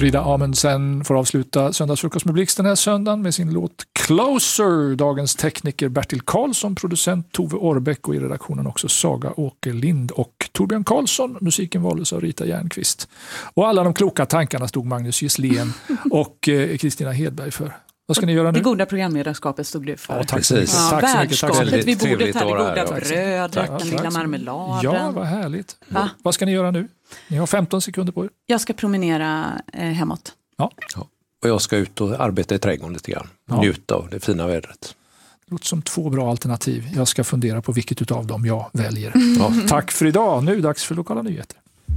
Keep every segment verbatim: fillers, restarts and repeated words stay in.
Frida Amundsen får avsluta Söndagsfrukost med Blixt den här söndagen med sin låt Closer. Dagens tekniker Bertil Karlsson, producent Tove Orbeck och i redaktionen också Saga Åkerlind och Torbjörn Karlsson. Musiken valdes av Rita Järnqvist. Och alla de kloka tankarna stod Magnus Gisslén och eh, Kristina Hedberg för. Vad ska ni göra nu? Det goda programledarskapet stod du för. Ja, tack så mycket. Ja, tack så mycket. Tack så mycket. Vid bordet här, det goda här. brödet, Tack, den tack, lilla tack. marmeladen. Ja, vad härligt. Va? Vad ska ni göra nu? Ni har femton sekunder på er. Jag ska promenera eh, hemåt. Ja. Ja. Och jag ska ut och arbeta i trädgården lite grann. Ja. Njuta av det fina vädret. Det låter som två bra alternativ. Jag ska fundera på vilket utav dem jag väljer. Mm. Ja. Tack för idag. Nu är det dags för lokala nyheter.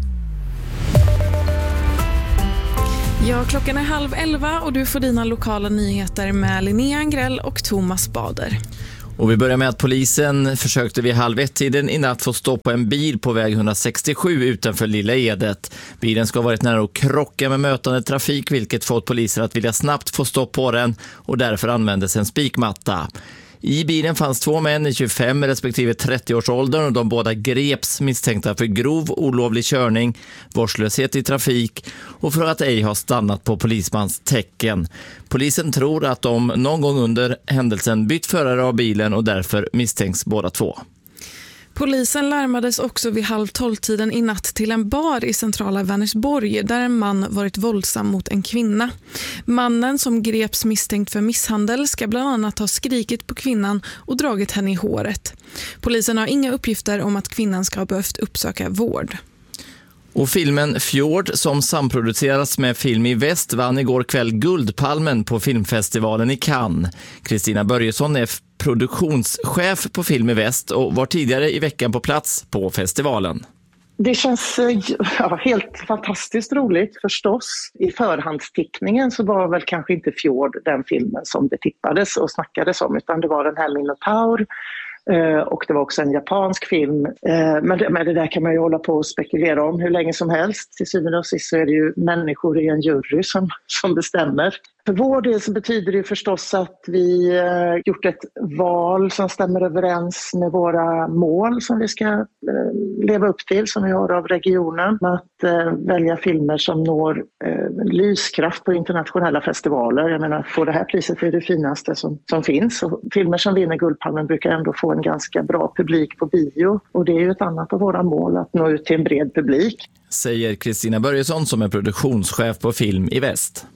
Ja, klockan är halv elva och du får dina lokala nyheter med Linnea Angrell och Thomas Bader. Och vi börjar med att polisen försökte vid halv ett-tiden i natt få stopp på en bil på väg etthundrasextiosju utanför Lilla Edet. Bilen ska ha varit nära att krocka med mötande trafik, vilket fått polisen att vilja snabbt få stopp på den, och därför användes en spikmatta. I bilen fanns två män i tjugofem respektive trettio-årsåldern och de båda greps misstänkta för grov olovlig körning, vårdslöshet i trafik och för att ej ha stannat på polismans tecken. Polisen tror att de någon gång under händelsen bytt förare av bilen och därför misstänks båda två. Polisen larmades också vid halv tolv-tiden i natt till en bar i centrala Vänersborg där en man varit våldsam mot en kvinna. Mannen som greps misstänkt för misshandel ska bland annat ha skrikit på kvinnan och dragit henne i håret. Polisen har inga uppgifter om att kvinnan ska ha behövt uppsöka vård. Och filmen Fjord, som samproducerats med Film i Väst, vann igår kväll Guldpalmen på filmfestivalen i Cannes. Kristina Börjesson är produktionschef på Film i Väst och var tidigare i veckan på plats på festivalen. Det känns ja, helt fantastiskt roligt förstås. I förhandstickningen så var väl kanske inte Fjord den filmen som det tippades och snackades om, utan det var den här Minotaur. Och det var också en japansk film. Men det, men det där kan man ju hålla på och spekulera om hur länge som helst. Till syvende och sist så är det ju människor i en jury som, som bestämmer. För vår del så betyder det förstås att vi gjort ett val som stämmer överens med våra mål som vi ska leva upp till, som vi har av regionen. Att välja filmer som når lyskraft på internationella festivaler. Jag menar, få det här priset är det finaste som, som finns. Och filmer som vinner Guldpalmen brukar ändå få en ganska bra publik på bio. Och det är ju ett annat av våra mål, att nå ut till en bred publik. Säger Kristina Börjesson som är produktionschef på Film i Väst.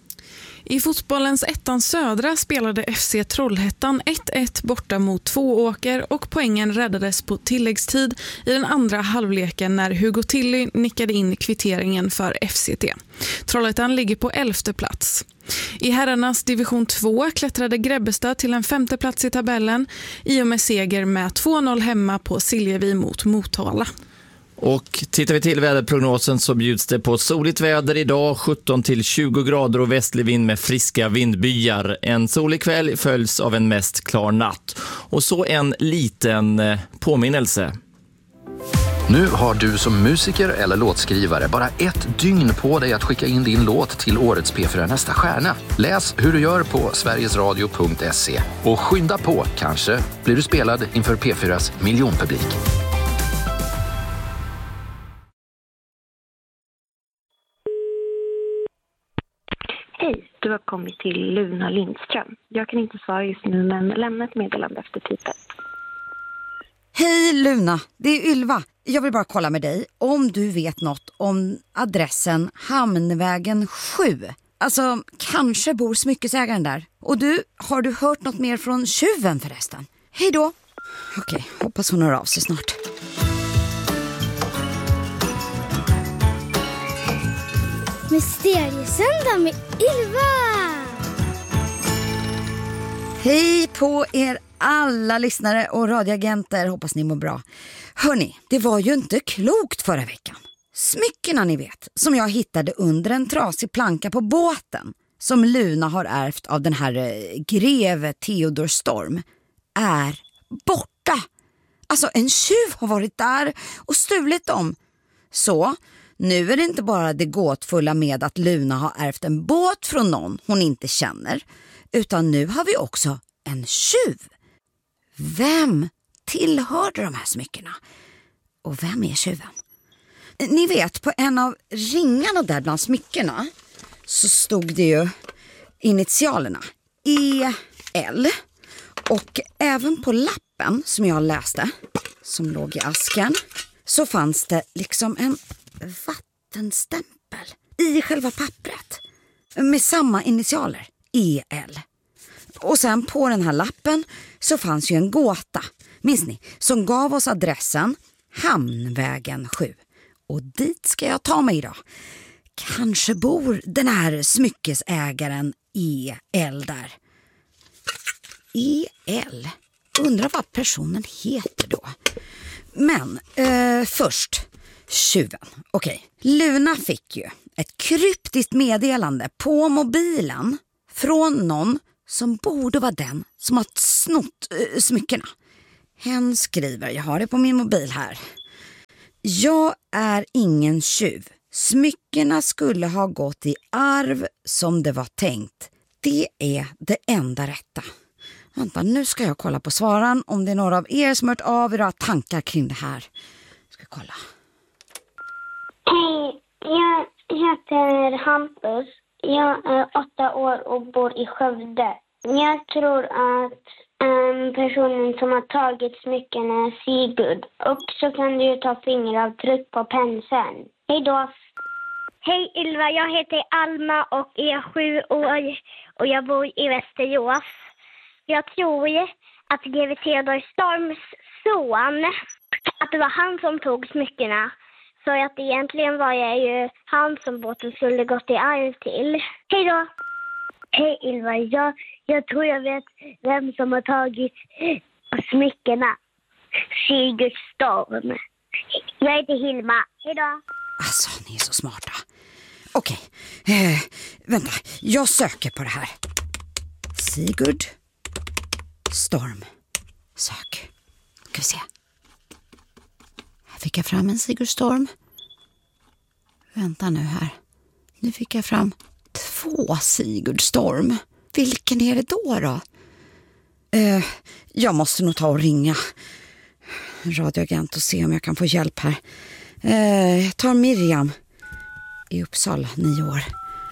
I fotbollens ettan södra spelade F C Trollhättan ett ett borta mot Tvååker och poängen räddades på tilläggstid i den andra halvleken när Hugo Tilly nickade in kvitteringen för F C T. Trollhättan ligger på elfte plats. I herrarnas division två klättrade Grebbestad till en femte plats i tabellen i och med seger med två noll hemma på Siljevi mot Motala. Och tittar vi till väderprognosen så bjuds det på soligt väder idag, sjutton till tjugo grader och västlig vind med friska vindbyar. En solig kväll följs av en mest klar natt. Och så en liten påminnelse. Nu har du som musiker eller låtskrivare bara ett dygn på dig att skicka in din låt till årets P fyra Nästa stjärna. Läs hur du gör på sverigesradio punkt se. Och skynda på, kanske blir du spelad inför P fyras miljonpublik. Hej, du har kommit till Luna Lindström. Jag kan inte svara just nu, men lämna ett meddelande efter typet. Hej Luna, det är Ylva. Jag vill bara kolla med dig om du vet något om adressen Hamnvägen sju. Alltså, kanske bor smyckesägaren där. Och du, har du hört något mer från tjuven förresten? Hej då. Okej, hoppas hon hör av sig snart. Mysteriesöndag med Ylva! Hej på er alla lyssnare och radioagenter, hoppas ni mår bra. Hörni, det var ju inte klokt förra veckan. Smyckena ni vet, som jag hittade under en trasig planka på båten, som Luna har ärvt av den här eh, greve Theodor Storm, är borta. Alltså en tjuv har varit där och stulit dem. Så nu är det inte bara det gåtfulla med att Luna har ärvt en båt från någon hon inte känner, utan nu har vi också en tjuv. Vem tillhörde de här smyckena? Och vem är tjuven? Ni vet, på en av ringarna där bland smyckena så stod det ju initialerna E L. Och även på lappen som jag läste, som låg i asken, så fanns det liksom en vattenstämpel i själva pappret med samma initialer, E L. Och sen på den här lappen så fanns ju en gåta, minns ni, som gav oss adressen Hamnvägen sju. Och dit ska jag ta mig idag. Kanske bor den här smyckesägaren E L där. E L. Undrar vad personen heter då. Men eh, först tjuven. Okej. Luna fick ju ett kryptiskt meddelande på mobilen från någon som borde vara den som har snott eh, smyckena. Hen skriver, jag har det på min mobil här. Jag är ingen tjuv. Smyckena skulle ha gått i arv som det var tänkt. Det är det enda rätta. Vänta, nu ska jag kolla på svaran om det är några av er som hört av er och har tankar kring det här. Ska kolla. Hej, jag heter Hampus. Jag är åtta år och bor i Skövde. Jag tror att um, personen som har tagit smycken är Sigurd. Och så kan du ju ta fingeravtryck på penseln. Hej då! Hej Ylva, jag heter Alma och är sju år och jag bor i Västerås. Jag tror att G V Theodor Storms son, att det var han som tog smyckena. Så att egentligen var jag ju han som båten skulle gått i arv till. Hej då! Hej Ylva, jag, jag tror jag vet vem som har tagit smyckena. Sigurd Storm. Jag heter Hilma. Hej då! Alltså, ni är så smarta. Okej, eh, vänta. Jag söker på det här. Sigurd Storm. Sök. Ska vi se. Här fick jag fram en Sigurd Storm. Vänta nu här. Nu fick jag fram två Sigurd Storm. Vilken är det då då? Eh, jag måste nog ta och ringa radioagent och se om jag kan få hjälp här. Eh, jag tar Miriam i Uppsala, nio år.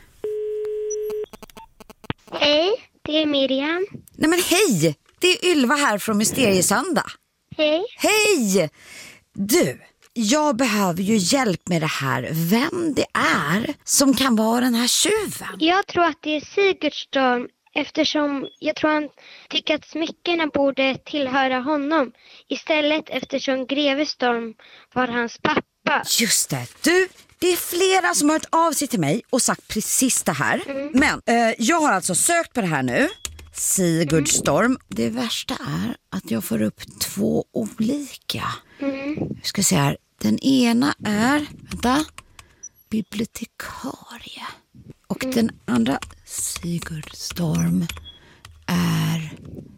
Hej, det är Miriam. Nej men hej, det är Ylva här från Mysteriesöndag. Hej. Hej! Du, jag behöver ju hjälp med det här. Vem det är som kan vara den här tjuven? Jag tror att det är Sigurd Storm. Eftersom jag tror han tycker att smyckena borde tillhöra honom. Istället eftersom greve Storm var hans pappa. Just det, du, det är flera som har hört av sig till mig och sagt precis det här. Mm. Men eh, jag har alltså sökt på det här nu. Sigurd mm. Storm. Det värsta är att jag får upp två olika. Mm. Vi ska se här. Den ena är, vänta, bibliotekarie. Och mm. den andra, Sigurd Storm, är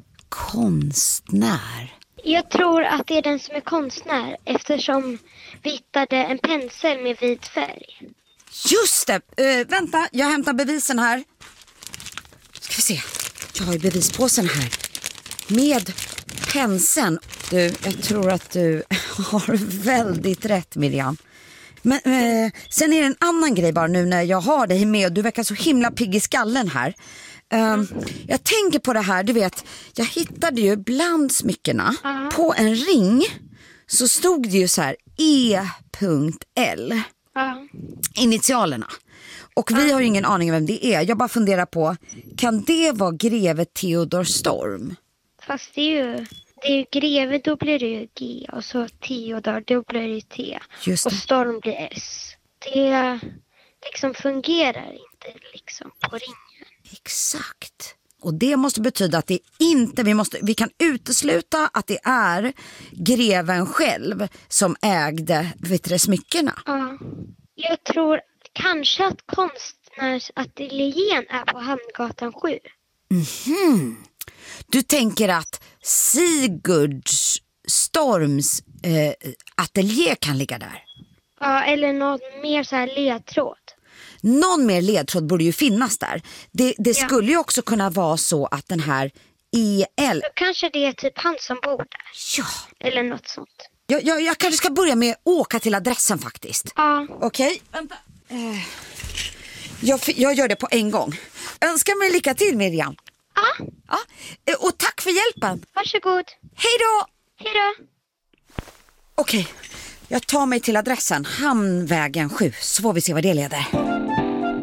konstnär. Jag tror att det är den som är konstnär eftersom vi hittade en pensel med vit färg. Just det! Uh, vänta, jag hämtar bevisen här. Ska vi se. Jag har ju bevispåsen här. Med penseln. Du, jag tror att du har väldigt rätt, Miriam. Men eh, sen är det en annan grej bara nu när jag har dig med och du verkar så himla pigg i skallen här. Um, jag tänker på det här, du vet, jag hittade ju bland smyckena uh-huh. på en ring så stod det ju så här E L uh-huh. initialerna. Och vi uh-huh. har ju ingen aning om vem det är. Jag bara funderar på, kan det vara greve Theodor Storm? Fast det är ju... Det är ju greve, då blir det ju G och så Theodor, då blir det T. Just det. Och Storm blir S. Det liksom fungerar inte liksom på ringen. Exakt. Och det måste betyda att det inte, vi, måste, vi kan utesluta att det är greven själv som ägde vet du, smyckena. Ja, jag tror kanske att konstnärsateljén är på Hamngatan sju. Mhm. Du tänker att Sigurd Storms eh, ateljé kan ligga där? Ja, eller någon mer så här ledtråd. Någon mer ledtråd borde ju finnas där. Det, det ja. skulle ju också kunna vara så att den här E L... Kanske det är typ han som bor där. Ja. Eller något sånt. Jag, jag, jag kanske ska börja med att åka till adressen faktiskt. Ja. Okej, okay. Vänta. Eh. Jag, jag gör det på en gång. Önskar mig lycka till, Miriam. Ja. Ja. Och tack för hjälpen. Varsågod. Hej då! Hej då. Okej, jag tar mig till adressen Hamnvägen sju, så får vi se vad det leder.